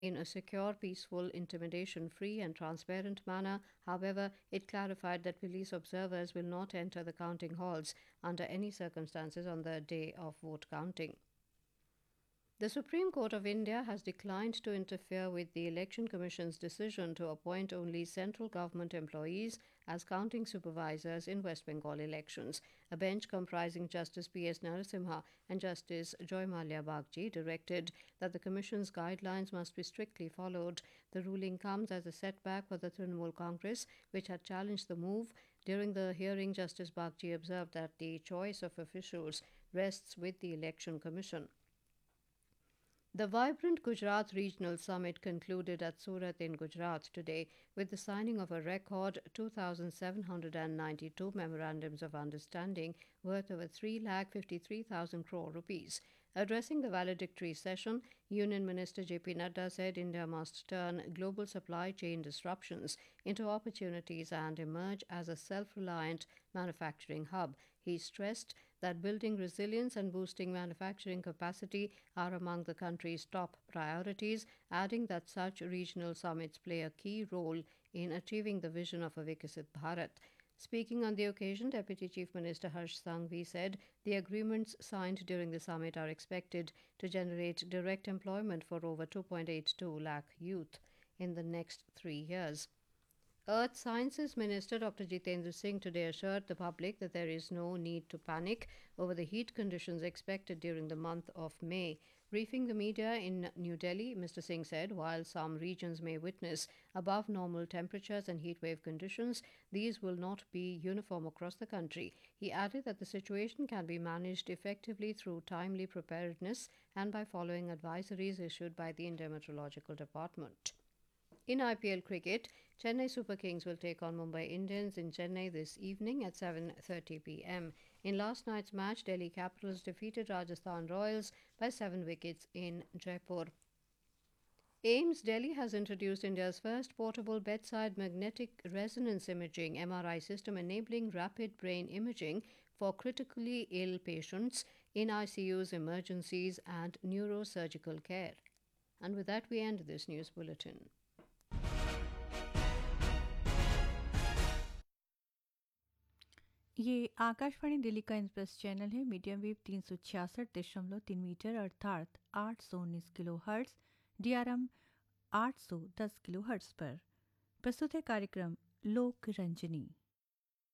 in a secure, peaceful, intimidation free, and transparent manner. However, it clarified that police observers will not enter the counting halls under any circumstances on the day of vote counting. The Supreme Court of India has declined to interfere with the Election Commission's decision to appoint only central government employees as counting supervisors in West Bengal elections. A bench comprising Justice P.S. Narasimha and Justice Joy Malia Bagchi directed that the Commission's guidelines must be strictly followed. The ruling comes as a setback for the Trinamool Congress, which had challenged the move. During the hearing, Justice Bagchi observed that the choice of officials rests with the Election Commission. The vibrant Gujarat Regional Summit concluded at Surat in Gujarat today with the signing of a record 2,792 memorandums of understanding worth over 3,53,000 crore rupees. Addressing the valedictory session, Union Minister J.P. Nadda said India must turn global supply chain disruptions into opportunities and emerge as a self-reliant manufacturing hub. He stressed that building resilience and boosting manufacturing capacity are among the country's top priorities, adding that such regional summits play a key role in achieving the vision of a Vikasit Bharat. Speaking on the occasion, Deputy Chief Minister Harsh Sanghvi said the agreements signed during the summit are expected to generate direct employment for over 2.82 lakh youth in the next 3 years. Earth Sciences Minister Dr. Jitendra Singh today assured the public that there is no need to panic over the heat conditions expected during the month of May. Briefing the media in New Delhi, Mr. Singh said while some regions may witness above normal temperatures and heatwave conditions, these will not be uniform across the country. He added that the situation can be managed effectively through timely preparedness and by following advisories issued by the Indian Meteorological Department. In IPL cricket, Chennai Super Kings will take on Mumbai Indians in Chennai this evening at 7:30 p.m. In last night's match, Delhi Capitals defeated Rajasthan Royals by 7 wickets in Jaipur. AIIMS Delhi has introduced India's first portable bedside magnetic resonance imaging (MRI) system enabling rapid brain imaging for critically ill patients in ICUs, emergencies, and neurosurgical care. And with that, we end this news bulletin. ये आकाशवाणी दिल्ली का express channel है। Medium wave 366.3 metre अर्थात 819 kilo hertz, DRM 810 kilo hertz पर प्रस्तुत है कार्यक्रम लोक रंजनी।